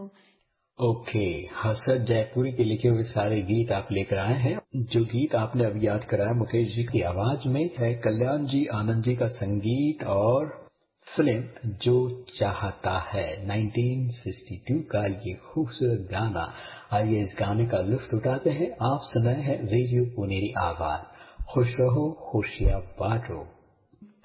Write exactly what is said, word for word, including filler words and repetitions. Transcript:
Okay. हसरत जयपुरी के लिखे हुए सारे गीत आप लेकर आए हैं। जो गीत आपने अभी याद कराया मुकेश जी की आवाज में है, कल्याण जी आनंद जी का संगीत और फिल्म जो चाहता है उन्नीस सौ बासठ का ये खूबसूरत गाना। आइए इस गाने का लुत्फ उठाते हैं। आप सुनाए हैं रेडियो पुनेरी आवाज। खुश रहो खुशियाँ बांटो।